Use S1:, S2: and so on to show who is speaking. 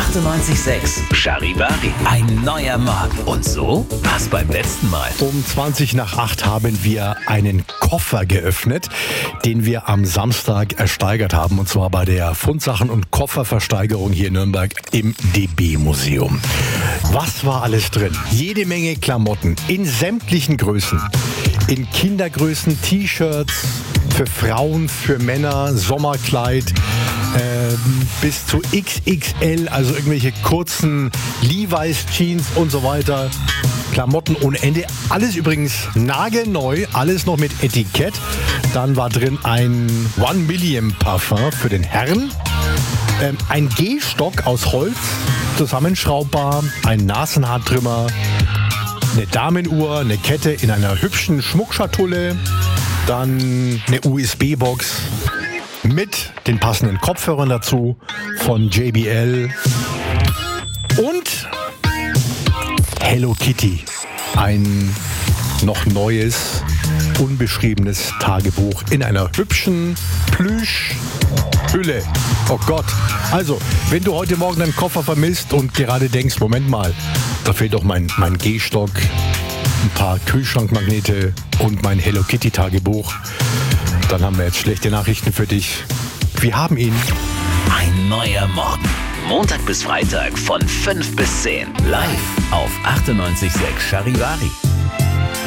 S1: 98.6 Charivari. Ein neuer Morgen. Und so war's beim letzten Mal.
S2: Um 20 nach 8 haben wir einen Koffer geöffnet, den wir am Samstag ersteigert haben. Und zwar bei der Fundsachen- und Kofferversteigerung hier in Nürnberg im DB-Museum. Was war alles drin? Jede Menge Klamotten in sämtlichen Größen. In Kindergrößen, T-Shirts, für Frauen, für Männer, Sommerkleid, bis zu XXL, also irgendwelche kurzen Levi's Jeans und so weiter. Klamotten ohne Ende. Alles übrigens nagelneu, alles noch mit Etikett. Dann war drin ein One Million Parfum für den Herrn. Ein Gehstock aus Holz, zusammenschraubbar, ein Nasenhaartrimmer, eine Damenuhr, eine Kette in einer hübschen Schmuckschatulle, dann eine USB-Box mit den passenden Kopfhörern dazu von JBL und Hello Kitty, ein noch neues, unbeschriebenes Tagebuch in einer hübschen Plüschhülle. Oh Gott. Also, wenn du heute Morgen deinen Koffer vermisst und gerade denkst, Moment mal, da fehlt doch mein Gehstock, ein paar Kühlschrankmagnete und mein Hello Kitty Tagebuch, dann haben wir jetzt schlechte Nachrichten für dich. Wir haben ihn.
S1: Ein neuer Morgen. Montag bis Freitag von 5 bis 10. Live auf 98.6 Charivari.